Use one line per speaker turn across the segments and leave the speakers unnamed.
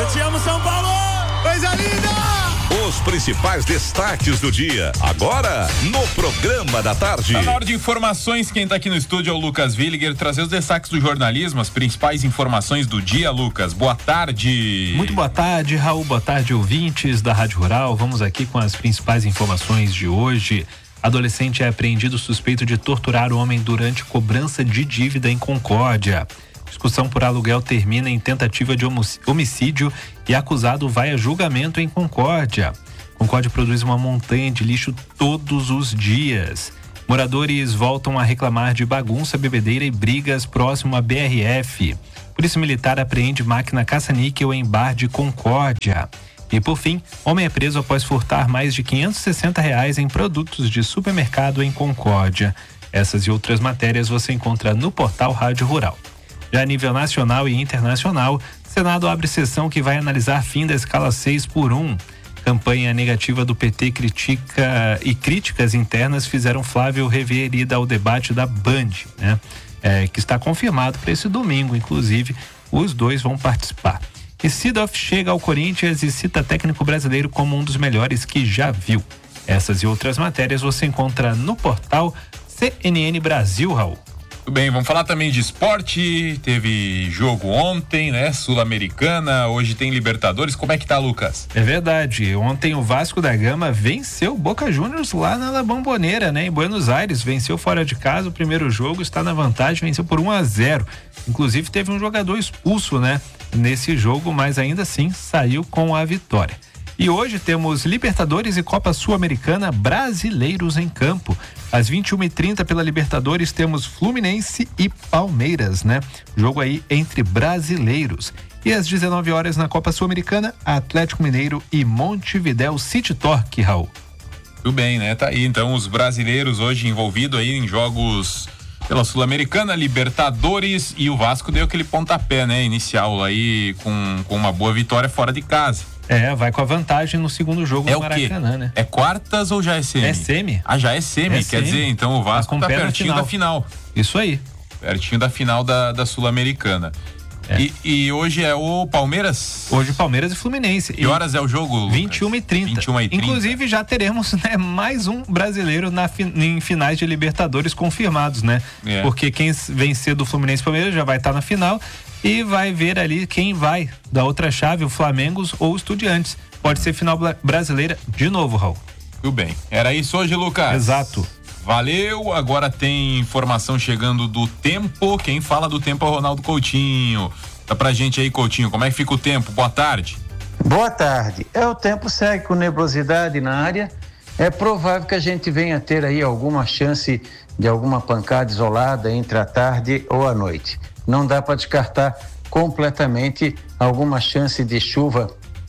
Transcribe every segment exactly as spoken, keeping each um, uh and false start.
Eu te amo, São Paulo! Coisa linda!
Os principais destaques do dia, agora no Programa da Tarde.
Tá na hora de informações, quem tá aqui no estúdio é o Lucas Villiger, trazer os destaques do jornalismo, as principais informações do dia. Lucas, boa tarde.
Muito boa tarde, Raul, boa tarde, ouvintes da Rádio Rural. Vamos aqui com as principais informações de hoje. Adolescente é apreendido suspeito de torturar o homem durante cobrança de dívida em Concórdia. Discussão por aluguel termina em tentativa de homicídio e acusado vai a julgamento em Concórdia. Concórdia produz uma montanha de lixo todos os dias. Moradores voltam a reclamar de bagunça, bebedeira e brigas próximo à B R F. Polícia Militar apreende máquina caça-níquel em bar de Concórdia. E por fim, homem é preso após furtar mais de quinhentos e sessenta reais em produtos de supermercado em Concórdia. Essas e outras matérias você encontra no portal Rádio Rural. Já a nível nacional e internacional, o Senado abre sessão que vai analisar fim da escala seis por um. Campanha negativa do P T critica e críticas internas fizeram Flávio rever ida ao debate da Band, né? É, que está confirmado para esse domingo, inclusive, os dois vão participar. E Seedorf chega ao Corinthians e cita técnico brasileiro como um dos melhores que já viu. Essas e outras matérias você encontra no portal C N N Brasil, Raul.
Tudo bem, vamos falar também de esporte. Teve jogo ontem, né? Sul-Americana, hoje tem Libertadores. Como é que tá, Lucas?
É verdade. Ontem o Vasco da Gama venceu o Boca Juniors lá na La Bombonera, né? Em Buenos Aires. Venceu fora de casa o primeiro jogo, está na vantagem, venceu por um a zero. Inclusive teve um jogador expulso, né? Nesse jogo, mas ainda assim saiu com a vitória. E hoje temos Libertadores e Copa Sul-Americana brasileiros em campo. Às vinte e uma e trinta pela Libertadores temos Fluminense e Palmeiras, né? Jogo aí entre brasileiros. E às dezenove horas na Copa Sul-Americana, Atlético Mineiro e Montevidéu City Torque, Raul.
Tudo bem, né? Tá aí então os brasileiros hoje envolvidos aí em jogos pela Sul-Americana, Libertadores, e o Vasco deu aquele pontapé, né? Inicial aí com, com uma boa vitória fora de casa.
É, vai com a vantagem no segundo jogo
é
no Maracanã, né?
É quartas ou já é semi?
É semi.
Ah, já é semi,
é
quer
semi.
dizer, então o Vasco tá pertinho final. da final.
Isso aí.
Pertinho da final da, da Sul-Americana. É. E, e hoje é o Palmeiras?
Hoje Palmeiras e Fluminense.
Que horas é o jogo, Lucas?
vinte e uma e trinta.
vinte e uma e trinta.
Inclusive já teremos, né, mais um brasileiro na, em finais de Libertadores confirmados, né? É. Porque quem vencer do Fluminense e Palmeiras já vai estar tá na final e vai ver ali quem vai da outra chave, o Flamengo ou o Estudiantes. Pode ser final brasileira de novo, Raul.
Tudo bem. Era isso hoje, Lucas?
Exato.
Valeu, agora tem informação chegando do tempo. Quem fala do tempo é o Ronaldo Coutinho. Tá pra gente aí, Coutinho, como é que fica o tempo? Boa tarde.
Boa tarde. É, o tempo segue com nebulosidade na área. É provável que a gente venha ter aí alguma chance de alguma pancada isolada entre a tarde ou a noite. Não dá para descartar completamente alguma chance de chuva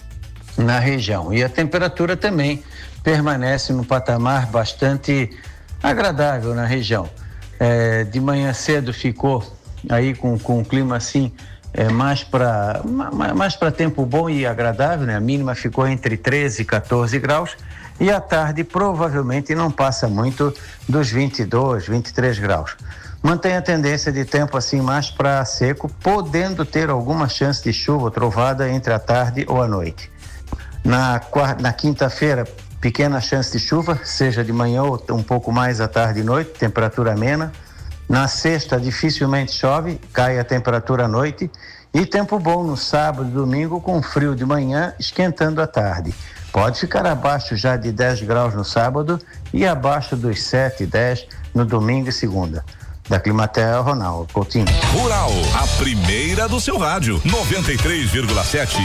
na região. E a temperatura também permanece no patamar bastante agradável na região. É, de manhã cedo ficou aí com, com um clima assim, é, mais para mais para tempo bom e agradável, né? A mínima ficou entre treze e quatorze graus e à tarde provavelmente não passa muito dos vinte e dois, vinte e três graus. Mantém a tendência de tempo assim mais para seco, podendo ter alguma chance de chuva ou trovada entre a tarde ou a noite. Na, na quinta-feira, pequena chance de chuva, seja de manhã ou um pouco mais à tarde e noite, temperatura amena. Na sexta, dificilmente chove, cai a temperatura à noite. E tempo bom no sábado e domingo, com frio de manhã, esquentando à tarde. Pode ficar abaixo já de dez graus no sábado e abaixo dos sete, dez no domingo e segunda. Da Climatea, Ronaldo Coutinho.
Rural, a primeira do seu rádio, noventa e três vírgula sete.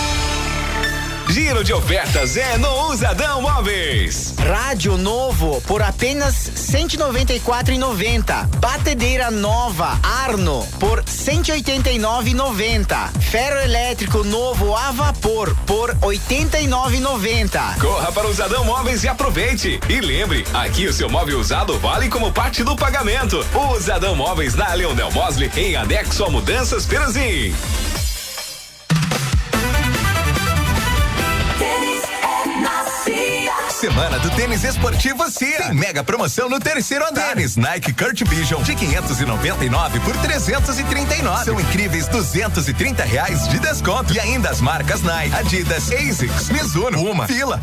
Giro de ofertas é no Usadão Móveis.
Rádio novo por apenas cento e noventa e quatro reais e noventa centavos. Batedeira nova Arno por cento e oitenta e nove reais e noventa centavos. Ferro elétrico novo a vapor por oitenta e nove reais e noventa centavos.
Corra para o Usadão Móveis e aproveite. E lembre, aqui o seu móvel usado vale como parte do pagamento. Usadão Móveis na Leonel Mosley, em anexo a Mudanças Perazim.
semana do tênis esportivo C I A. Tem mega promoção no terceiro andar. Tênis Nike Kurt Vision de quinhentos e noventa e nove por trezentos e trinta e nove. São incríveis duzentos e trinta reais de desconto. E ainda as marcas Nike, Adidas, Asics, Mizuno, Puma, Fila,